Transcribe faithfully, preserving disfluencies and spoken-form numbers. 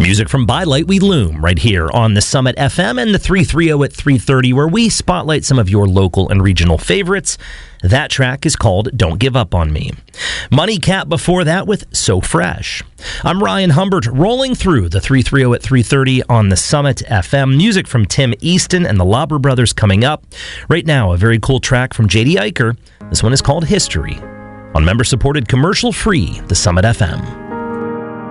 Music from By Light We Loom right here on the Summit F M and the three thirty at three thirty, where we spotlight some of your local and regional favorites. That track is called Don't Give Up on Me. Money Cat before that with So Fresh. I'm Ryan Humbert, rolling through the three thirty at three thirty on the Summit F M. Music from Tim Easton and the Lauber Brothers coming up. Right now, a very cool track from J D Eicher. This one is called History on member-supported commercial-free The Summit F M.